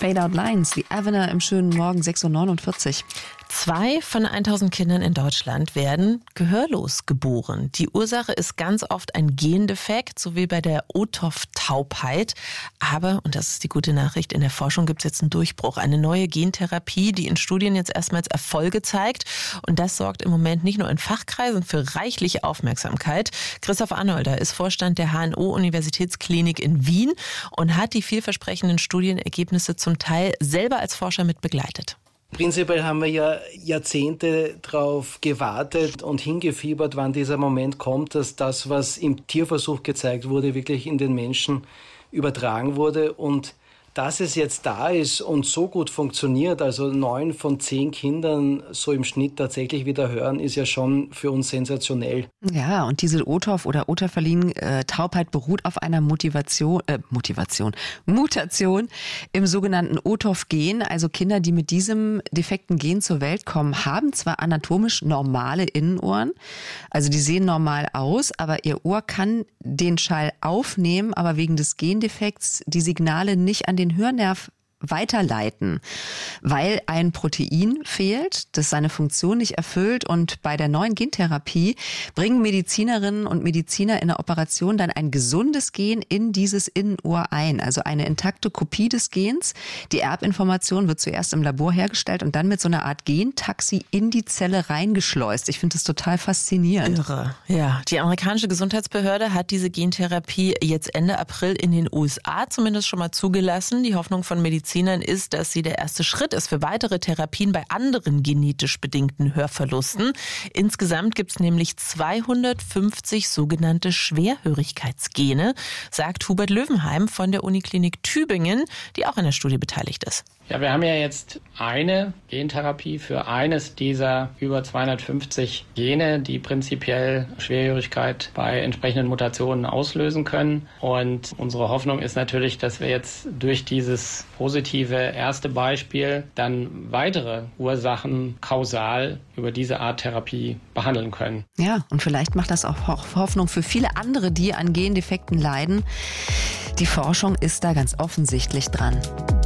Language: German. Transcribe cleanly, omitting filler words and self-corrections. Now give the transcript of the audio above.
Fade Out Lines, The Avener im schönen Morgen 6.49 Uhr. 2 von 1000 Kindern in Deutschland werden gehörlos geboren. Die Ursache ist ganz oft ein Gendefekt, so wie bei der OTOF-Taubheit. Aber, und das ist die gute Nachricht, in der Forschung gibt es jetzt einen Durchbruch. Eine neue Gentherapie, die in Studien jetzt erstmals Erfolge zeigt. Und das sorgt im Moment nicht nur in Fachkreisen für reichliche Aufmerksamkeit. Christoph Arnolder ist Vorstand der HNO-Universitätsklinik in Wien und hat die vielversprechenden Studienergebnisse zum Teil selber als Forscher mit begleitet. Prinzipiell haben wir ja Jahrzehnte darauf gewartet und hingefiebert, wann dieser Moment kommt, dass das, was im Tierversuch gezeigt wurde, wirklich in den Menschen übertragen wurde. Und dass es jetzt da ist und so gut funktioniert, also 9 von 10 Kindern so im Schnitt tatsächlich wieder hören, ist ja schon für uns sensationell. Ja, und diese OTOF oder Otorphalin-Taubheit beruht auf einer Mutation im sogenannten OTOF-Gen. Also Kinder, die mit diesem defekten Gen zur Welt kommen, haben zwar anatomisch normale Innenohren, also die sehen normal aus, aber ihr Ohr kann den Schall aufnehmen, aber wegen des Gendefekts die Signale nicht an den Hörnerv weiterleiten, weil ein Protein fehlt, das seine Funktion nicht erfüllt. Und bei der neuen Gentherapie bringen Medizinerinnen und Mediziner in der Operation dann ein gesundes Gen in dieses Innenohr ein, also eine intakte Kopie des Gens. Die Erbinformation wird zuerst im Labor hergestellt und dann mit so einer Art Gentaxi in die Zelle reingeschleust. Ich finde das total faszinierend. Irre. Ja, die amerikanische Gesundheitsbehörde hat diese Gentherapie jetzt Ende April in den USA zumindest schon mal zugelassen. Die Hoffnung von Medizinern ist, dass sie der erste Schritt ist für weitere Therapien bei anderen genetisch bedingten Hörverlusten. Insgesamt gibt es nämlich 250 sogenannte Schwerhörigkeitsgene, sagt Hubert Löwenheim von der Uniklinik Tübingen, die auch an der Studie beteiligt ist. Ja, wir haben ja jetzt eine Gentherapie für eines dieser über 250 Gene, die prinzipiell Schwerhörigkeit bei entsprechenden Mutationen auslösen können. Und unsere Hoffnung ist natürlich, dass wir jetzt durch dieses positive erste Beispiel dann weitere Ursachen kausal über diese Art Therapie behandeln können. Ja, und vielleicht macht das auch Hoffnung für viele andere, die an Gendefekten leiden. Die Forschung ist da ganz offensichtlich dran.